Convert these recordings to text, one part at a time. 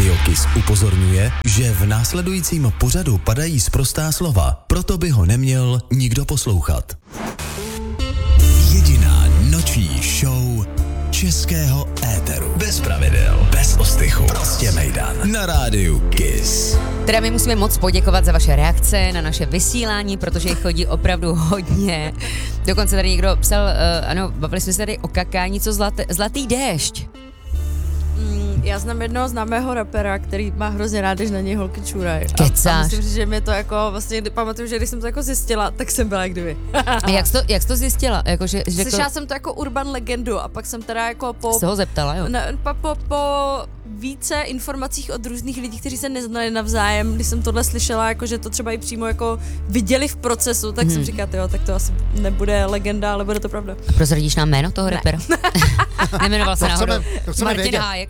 Radio Kiss upozorňuje, že v následujícím pořadu padají sprostá slova, proto by ho neměl nikdo poslouchat. Jediná noční show českého éteru. Bez pravidel, bez ostychu, prostě mejdan. Na rádiu Kiss. Teda my musíme moc poděkovat za vaše reakce na naše vysílání, protože jich chodí opravdu hodně. Dokonce tady někdo psal, ano, bavili jsme se tady o kakání, co zlatý déšť. Já znám jednoho známého rapera, který má hrozně rád, když na něj holky čurají. Kecáš. A myslím, že mě to jako, vlastně pamatuju, že když jsem to jako zjistila, tak jsem byla jak kdyby. Jak jsi to zjistila? Jako, že Slyšela jsem to jako urban legendu a pak jsem teda jako se ho zeptala, jo? Po více informacích od různých lidí, kteří se neznali navzájem, když jsem tohle slyšela, jako že to třeba i přímo jako viděli v procesu, tak jsem říkala, jo, tak to asi nebude legenda, ale bude to pravda. Prozradíš nám jméno toho rapera? Nemenoval se náhodou Martin vědět. Hájek.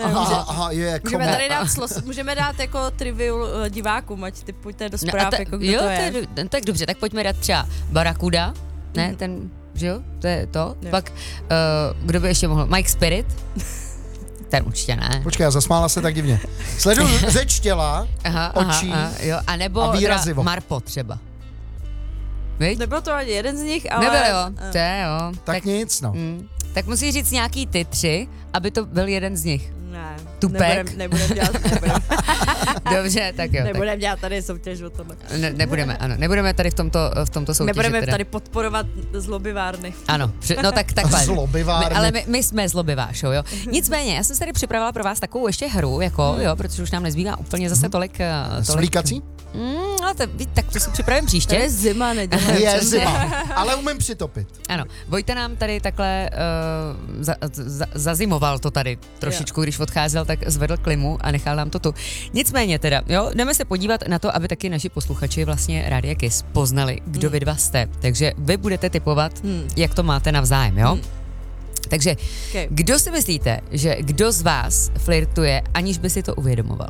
Můžeme dát jako trivial divákům, ať ty pojďte do zpráv, jako kdo jo, to je. Tak dobře, tak pojďme dát třeba Barakuda, ne, ten, že jo, to je to. Jo. Pak, kdo by ještě mohl, Mike Spirit? Ten určitě ne. Počkej, zasmála se tak divně. Sleduju řeč těla, očí jo, a nebo a výrazivo. Marpo třeba. Víš? Nebyl to ani jeden z nich, ale... Nebyl, jo, to je jo. Tak nic, no. Tak musíš říct nějaký ty 3, aby to byl jeden z nich. Ne, Tupek? Nebudem dělat. Dobře, tak jo. Nebudem dělat tady soutěž o tohle. Nebudeme, ano. Nebudeme tady v tomto soutěži. Nebudeme teda. Tady podporovat zlobivárny. Ano, no tak takhle. Zlobivárny. Ale my jsme zlobivá show, jo. Nicméně, já jsem se tady připravila pro vás takovou ještě hru, jako, jo, protože už nám nezbývá úplně zase tolik. Svlíkací? No, tak to si připravím příště. To je zima, nedělám. Je zima, ale umím přitopit. Ano, Vojta nám tady takhle zazimoval to tady trošičku, když odcházel, tak zvedl klimu a nechal nám to tu. Nicméně teda, jo, jdeme se podívat na to, aby taky naši posluchači vlastně Rádia Kiss poznali, kdo vy dva jste. Takže vy budete tipovat, jak to máte navzájem, jo? Takže, kdo si myslíte, že kdo z vás flirtuje, aniž by si to uvědomoval?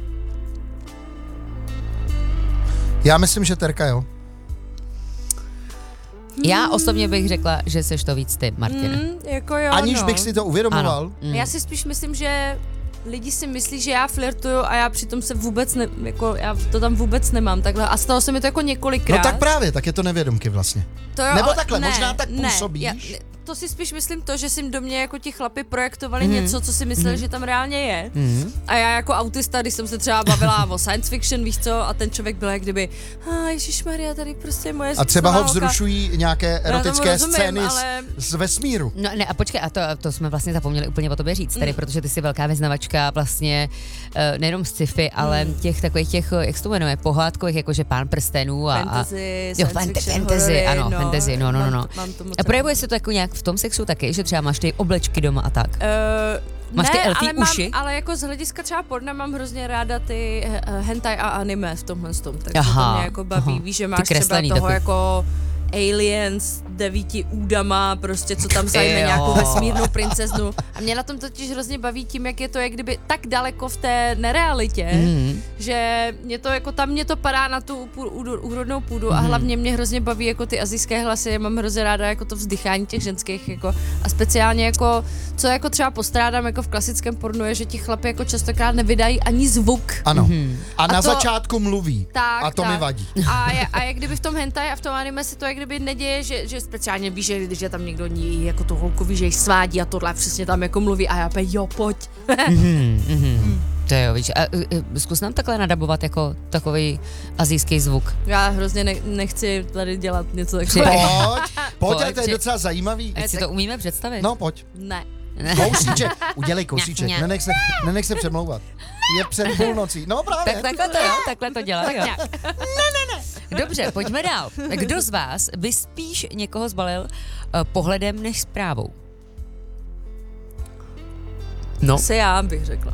Já myslím, že Terka, jo. Já osobně bych řekla, že seš to víc ty, Martine. Jako jo, aniž bych si to uvědomoval. Ano. Já si spíš myslím, že lidi si myslí, že já flirtuju a já přitom se vůbec já to tam vůbec nemám takhle. A stalo se mi to jako několikrát. No tak právě, tak je to nevědomky vlastně. To jo, nebo takhle, možná tak působíš. To si spíš myslím to, že si do mě jako ti chlapi projektovali něco, co si mysleli, že tam reálně je. A já jako autista, když jsem se třeba bavila o science fiction, víš co, a ten člověk byl jak kdyby, ježišmarja, tady prostě moje a třeba ho holka. Vzrušují nějaké erotické rozumím, scény ale... z vesmíru. No ne, a počkej, a to jsme vlastně zapomněli úplně o tobě říct, tady, protože ty jsi velká vyznavačka vlastně nejenom z sci-fi, ale těch takových těch, jak se to jmenuje, pohádkových, jakože Pán prstenů a fantasy, fantasy, ano, fantasy, no. A projevuje se to jako nějak v tom sexu taky, že třeba máš ty oblečky doma a tak? Máš ty LT uši? Ale jako z hlediska třeba porna mám hrozně ráda ty hentai a anime v tomhle tom, takže to mě jako baví. Víš, že máš třeba toho takový. Jako aliens 9 údama, prostě co tam zajme nějakou vesmírnou princeznu. A mě na tom totiž hrozně baví tím, jak je to jak kdyby tak daleko v té nerealitě, že mě to jako tam mě to padá na tu úrodnou půdu a hlavně mě hrozně baví jako ty asijské hlasy, mám hrozně ráda jako to vzdychání těch ženských jako a speciálně jako, co jako třeba postrádám jako v klasickém pornu je, že ti chlapi jako častokrát nevydají ani zvuk. Ano. A na začátku mluví. Tak, a to mi vadí. A jak kdyby v tom hentai a v tom anime se to jak kdyby neděje, že speciálně víš, že když je tam někdo ní jako to holku ví, že ji svádí a tohle přesně tam jako mluví a já pej, jo, pojď. To jo, víš, a zkus nám takhle nadabovat jako takový asijský zvuk. Já hrozně nechci tady dělat něco takového. Pojď, to je docela zajímavý. Ať si to umíme představit? No, pojď. Ne. Kousíček, udělej kousíček, nenech se přemlouvat. Je před půlnocí, no právě. Takhle to dělá, jo. Ne. Dobře, pojďme dál. Kdo z vás by spíš někoho zbalil pohledem než zprávou? No. Asi já bych řekla.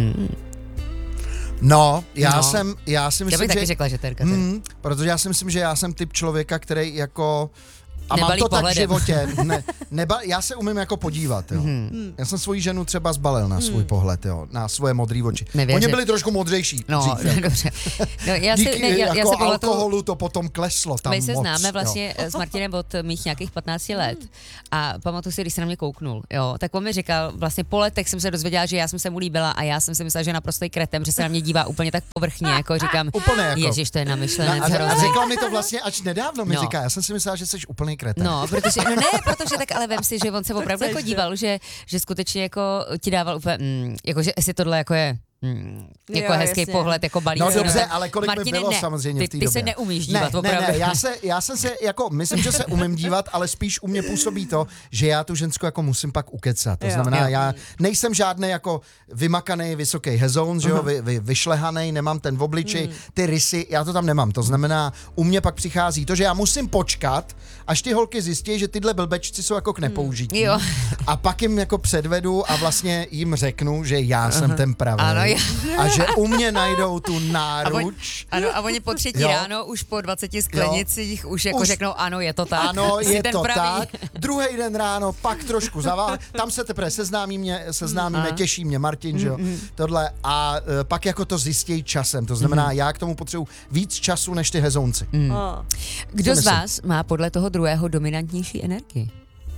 No, já si myslím, já bych taky řekla, že Terka. Protože já si myslím, že já jsem typ člověka, který jako A mám nebalí to pohledem. tak v životě. Já se umím jako podívat, jo. Já jsem svoji ženu třeba zbalil na svůj pohled, jo, na svoje modrý oči. Oni byli trošku modřejší. No, dřív, dobře. No, díky já se alkoholu to potom kleslo tam my se moc, známe vlastně s Martinem od mých nějakých 15 let a pamatuju si, když se na mě kouknul, jo, tak on mi říkal, vlastně po letech jsem se dozvěděla, že já jsem se mu líbila a já jsem si myslela, že naprostý kretem, že se na mě dívá úplně tak povrchně, jako říkám, úplně jako. Ježiš, to je namyšlené. A řekla mi to vlastně až nedávno, mi říká, já jsem si myslela, že jsi úplný kreten. No, protože tak ale vem si, že on se opravdu jako díval, že skutečně jako ti dával úplně, jako že jestli tohle jako je jako hezký pohled, jako balík. No dobře, ale kolik Martine, mi bylo samozřejmě v té době. Ty se neumíš dívat, opravdu. Ne, já jsem se, jako, myslím, že se umím dívat, ale spíš u mě působí to, že já tu ženskou jako musím pak ukecat. To znamená, já nejsem žádný jako vymakaný vysoký hezoun, že jo, vyšlehaný, nemám ten v obliči, ty rysy, já to tam nemám. To znamená, u mě pak přichází to, že já musím počkat, až ty holky zjistí, že tyhle blbečci jsou jako k nepoužití. A pak jim jako předvedu a vlastně jim řeknu, že já jsem ten pravý. A že u mě najdou tu náruč. A oni po 3 ráno už po 20 sklenicích už jako řeknou, ano, je to tak. Ano, je to tak. Druhý den ráno pak trošku tam se teprve seznámíme, těší mě Martin, že jo, tohle. A pak jako to zjistí časem. To znamená, já k tomu potřebuji víc času než ty hezounci. Kdo z vás má podle toho druhého dominantnější energii?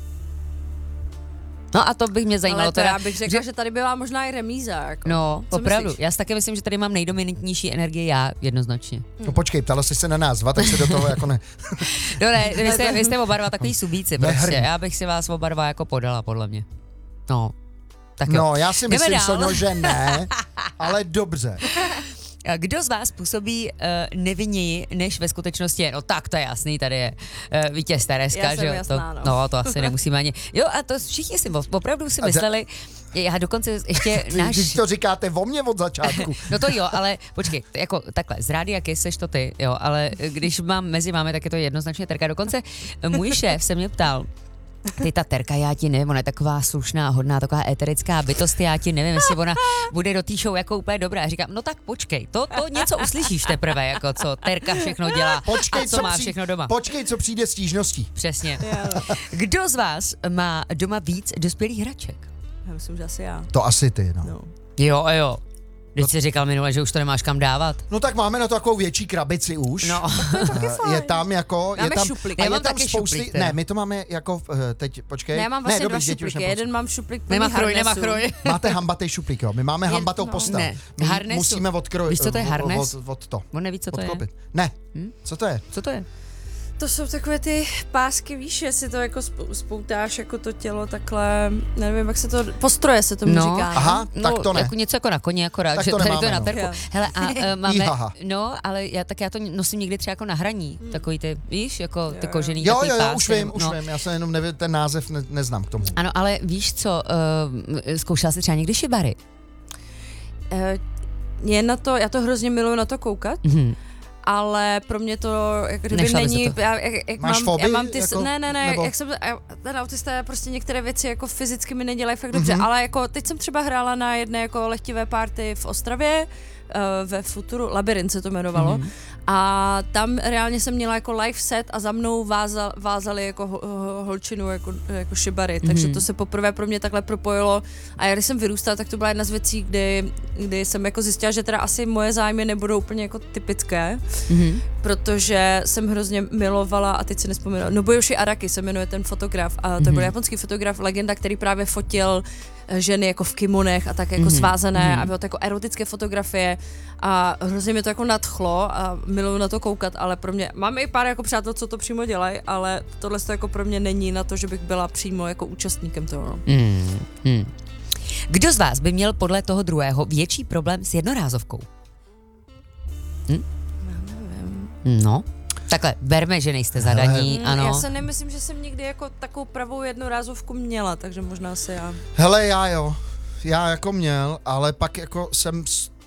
No a to bych mě zajímalo. Ale to já bych řekla, že tady byla možná i remíza. Jako. No, opravdu. Já si taky myslím, že tady mám nejdominantnější energii já, jednoznačně. No počkej, ptala jsi se na nás dva, tak se do toho jako ne. No ne, vy jste oba dva takový subíci, prostě. Já bych si vás oba dva jako podala, podle mě. No, tak jo. No, já si myslím, Soňo, že ne, ale dobře. Kdo z vás působí nevinněji, než ve skutečnosti je? No tak, to je jasný, tady je vítěz Tereska, že jo? To asi nemusíme ani. Jo, a to všichni si opravdu si mysleli, já dokonce ještě Když to říkáte o mně od začátku. No to jo, ale počkej, jako takhle, z Rádia Kiss seš to ty, jo, ale když mezi vámi, tak je to jednoznačně Terka. Dokonce můj šéf se mě ptal, ty ta Terka, já ti nevím, ona je taková slušná, hodná, taková éterická bytost, já ti nevím, jestli ona bude do té show jako úplně dobrá. Já říkám, no tak počkej, to něco uslyšíš teprve, jako co Terka všechno dělá a co má všechno doma. Počkej, co přijde stížností. Přesně. Kdo z vás má doma víc dospělých hraček? Já myslím, že asi já. To asi ty, no. Jo. Když jsi říkal minule, že už to nemáš kam dávat. No tak máme na to takovou větší krabici už. No. Je tam jako... Máme šuplík. Já mám taky šuplík. Ne, my to máme jako... Teď, počkej. Ne, já mám vlastně 2 šuplíky. Jeden mám šuplík plný Nemá chroj. Máte hambatý šuplík, jo. My máme hambatou postel. Ne. Musíme odkrojit. Víš, co to je harnes? Od to. On neví, co to je. Ne. Co to je? Co to je? To jsou takové ty pásky, víš, jestli to jako spoutáš jako to tělo takhle, nevím, jak se to, postroje se tomu říká. Aha, tak to ne. Jako něco jako na koni, akorát, tak že to tady nemáme, to je na terku. Hele, a máme, no, ale já to nosím někdy třeba jako na hraní, takový ty, víš, jako ty kožený jo, takový pásy. Už vím, já se jenom nevím, ten název neznám k tomu. Ano, ale víš co, zkoušela jsi třeba někdy šibary? Já to hrozně miluju na to koukat. Ale pro mě to jako kdyby není, já mám ty, jako, ne, jak jsem, ten autista prostě některé věci jako fyzicky mi nedělají fakt dobře, ale jako teď jsem třeba hrála na jedné jako lehtivé party v Ostravě, ve Futuru, Labyrint se to jmenovalo, a tam reálně jsem měla jako live set a za mnou vázali jako holčinu jako šibary, takže to se poprvé pro mě takhle propojilo a já když jsem vyrůstala, tak to byla jedna z věcí, kdy jsem jako zjistila, že teda asi moje zájmy nebudou úplně jako typické, protože jsem hrozně milovala, a teď si nespomínám, Nobuyoshi Araki se jmenuje ten fotograf a to byl japonský fotograf, legenda, který právě fotil ženy jako v kimonech a tak jako svázané a bylo to jako erotické fotografie a hrozně mě to jako nadchlo a miluju na to koukat, ale pro mě, mám i pár jako přátel, co to přímo dělají, ale tohle to jako pro mě není na to, že bych byla přímo jako účastníkem toho. Kdo z vás by měl podle toho druhého větší problém s jednorázovkou? Já nevím. No. Takhle, berme, že nejste zadaní, ano. Já se nemyslím, že jsem někdy jako takovou pravou jednorázovku měla, takže možná se já. Hele, já jako měl, ale pak jako jsem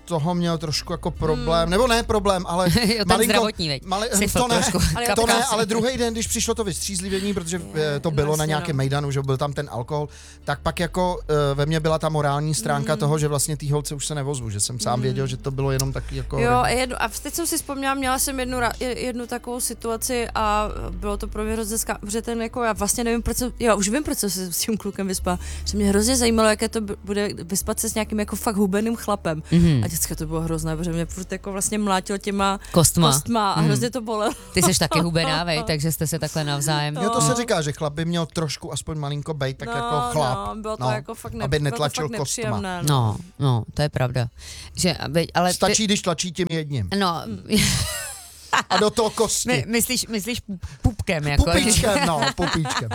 toho měl trošku jako problém, nebo ne problém, ale malinko, zdravotní, veď. To ne, ale druhý den, když přišlo to vystřízlivění, protože to bylo na nějakém mejdanu, že byl tam ten alkohol, tak pak jako ve mně byla ta morální stránka toho, že vlastně tý holce už se nevozvu, že jsem sám věděl, že to bylo jenom taky jako... Jo, a teď jsem si vzpomněla, měla jsem jednu takovou situaci a bylo to pro mě hrozně protože ten jako, já vlastně nevím, už vím, proč jsem se s tím klukem vyspala, že mě hrozně zajímalo, jaké to bude vyspat se s nějakým jako fakt hubeným chlapem. A vždycky to bylo hrozné, protože mě furt jako vlastně mlátil těma kostma a hrozně to bolelo. Ty jsi taky hubená, takže jste se takhle navzájem. Jo, to se říká, že chlap by měl trošku aspoň malinko bejt, tak jako chlap. Bylo to jako fakt aby netlačil kostma. No, to je pravda. Že, ale stačí, když tlačí tím jedním. No. A do toho kosti. Myslíš pupkem, jako. Pupíčkem.